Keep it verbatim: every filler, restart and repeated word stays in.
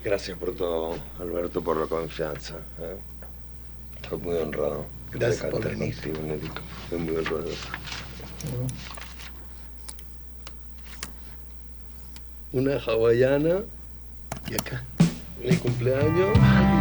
Gracias por todo, Alberto, por la confianza. ¿eh? Estoy muy honrado. Gracias por venir. Sí, Benedicto. Estoy muy honrado. Una hawaiana. Y acá. Mi cumpleaños.